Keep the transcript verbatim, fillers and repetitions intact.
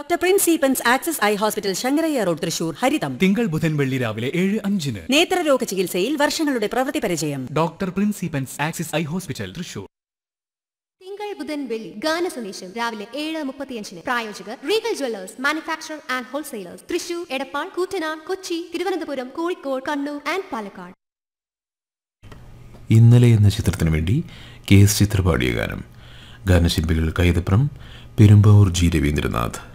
Doctor Prince സീപ്പൻസ് access eye hospital Sankaraiah road Thrissur ഹരിതം തിങ്കൾ ബുധൻ വെള്ളി രാവിലെ ഏഴ് അഞ്ചിന്. നേത്രരോഗ ചികിത്സയിൽ വർഷങ്ങളുടെ പ്രവൃത്തി പരിചയം. Doctor Prince സീപ്പൻസ് access eye hospital Thrissur. തിങ്കൾ ബുധൻ വെള്ളി ഗാന സന്ദേശം രാവിലെ ഏഴ് മുപ്പത്തിയഞ്ചിന്. പ്രായോജകർ Regal Jewellers manufacture and wholesalers Thrissur, Edappal, Koottanad, Kochi, Thiruvananthapuram, Kozhikode, Kannur and Palakkad. ഇന്നലെ എന്ന ചിത്രത്തിനു വേണ്ടി കെ എസ് ചിത്ര പാടിയ ഗാനം. ഗാനശില്പികൾ കൈതപ്രം, പെരുമ്പാവൂർ ജി രവീന്ദ്രനാഥ്.